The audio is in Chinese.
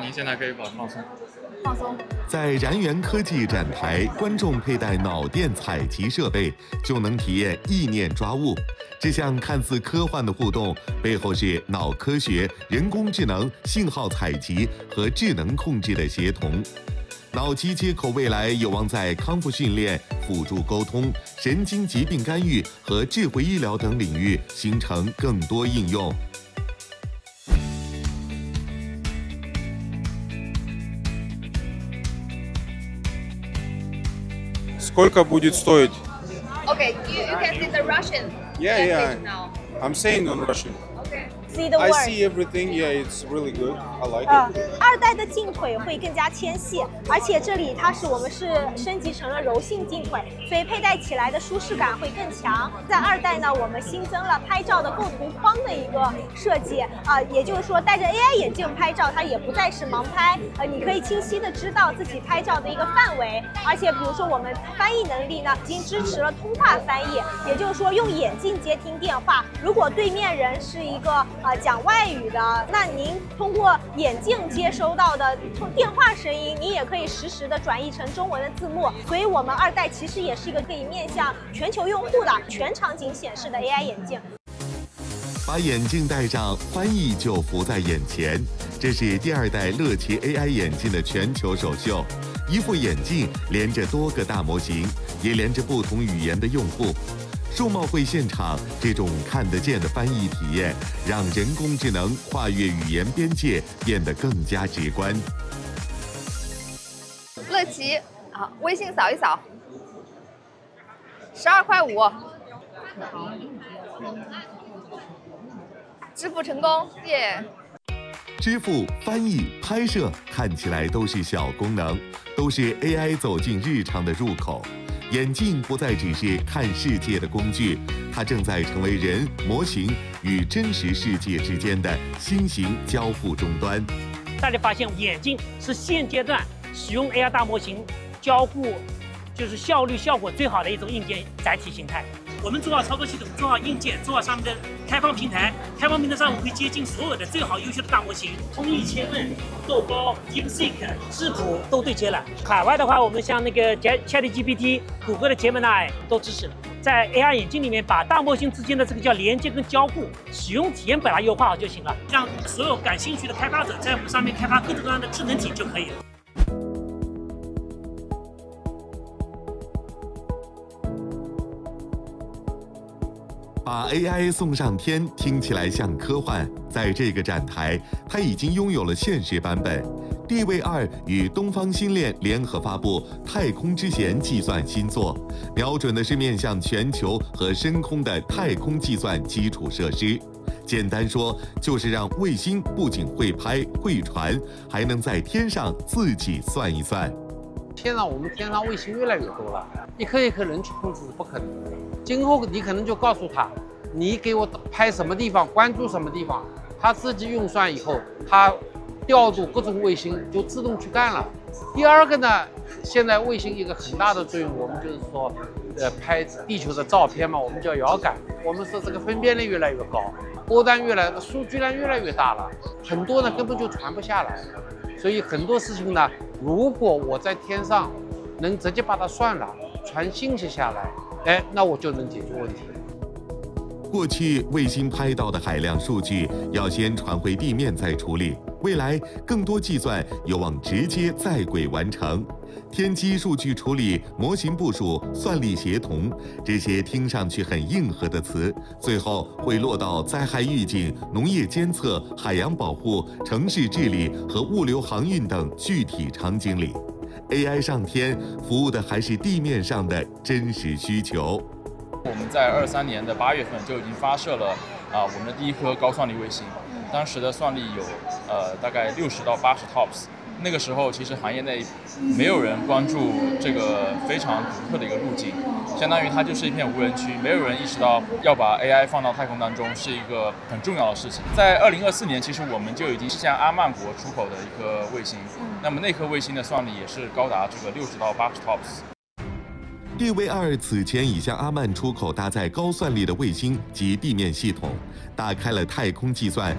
您现在可以放松。 放松。 在燃源科技展台，观众佩戴脑电采集设备，就能体验意念抓物。这项看似科幻的互动，背后是脑科学、人工智能、信号采集和智能控制的协同。脑机接口未来有望在康复训练、辅助沟通、神经疾病干预和智慧医疗等领域形成更多应用。 Сколько будет стоить? Okay, you can see the Russian Yeah. now. I'm saying on Russian. Okay. See the I word. see everything. Yeah, it's really good. I like it. 二代的镜腿会更加纤细，而且这里我们是升级成了柔性镜腿，所以佩戴起来的舒适感会更强。在二代呢，我们新增了拍照的构图框的一个设计也就是说戴着 AI 眼镜拍照，它也不再是盲拍，你可以清晰的知道自己拍照的一个范围，而且比如说我们翻译能力呢，已经支持了通话翻译，也就是说用眼镜接听电话，如果对面人是一个讲外语的，那您通过眼镜接收到的电话声音，你也可以实时的转译成中文的字幕。所以我们二代其实也是一个可以面向全球用户的全场景显示的 AI 眼镜。 把眼镜戴上，翻译就浮在眼前。这是第二代乐奇 AI 眼镜的全球首秀，一副眼镜连着多个大模型，也连着不同语言的用户。数贸会现场，这种看得见的翻译体验，让人工智能跨越语言边界变得更加直观。 乐奇微信扫一扫，12块5，支付成功，耶！ 支付、翻译、拍摄看起来都是小功能，都是 AI 走进日常的入口。眼镜不再只是看世界的工具，它正在成为人、模型与真实世界之间的新型交互终端。 大家发现，眼镜是现阶段使用 AI 大模型交互就是效率效果最好的一种硬件载体形态。我们做好操作系统，做好硬件，做好上面的开放平台。开放平台上我们会接近所有的最好优秀的大模型，通义千问、豆包、DeepSeek、智谱都对接了。海外的话，我们像那个 ChatGPT、谷歌的 Gemini 都支持了。在 AR 眼镜里面，把大模型之间的这个叫连接跟交互，使用体验把它优化好就行了。让所有感兴趣的开发者在我们上面开发各种各样的智能体就可以了。 把 AI 送上天，听起来像科幻。在这个展台，它已经拥有了现实版本。地卫2与东方星链联合发布《太空之弦》计算新作，瞄准的是面向全球和深空的太空计算基础设施。简单说，就是让卫星不仅会拍会传，还能在天上自己算一算。 现在我们天上卫星越来越多了，一颗一颗人去控制是不可能的。今后你可能就告诉他，你给我拍什么地方，关注什么地方，他自己运算以后，他调度各种卫星就自动去干了。第二个呢，现在卫星一个很大的作用，我们就是说，拍地球的照片嘛，我们叫遥感。我们说这个分辨率越来越高，波段数据量越来越大了，很多呢根本就传不下来。所以很多事情呢，如果我在天上能直接把它算了，传信息下来，那我就能解决问题。 过去卫星拍到的海量数据要先传回地面再处理，未来更多计算有望直接在轨完成。天基数据处理、模型部署、算力协同，这些听上去很硬核的词，最后会落到灾害预警、农业监测、海洋保护、城市治理和物流航运等具体场景里。AI 上天服务的还是地面上的真实需求。 我们在23年的8月份就已经发射了我们的第一颗高算力卫星，当时的算力有大概60到80 TOPS。那个时候其实行业内没有人关注这个非常独特的一个路径，相当于它就是一片无人区，没有人意识到要把 AI 放到太空当中是一个很重要的事情。在2024年，其实我们就已经是向阿曼国出口的一颗卫星，那么那颗卫星的算力也是高达这个60到80 TOPS。 地卫2此前已向阿曼出口搭载高算力的卫星及地面系统，打开了太空计算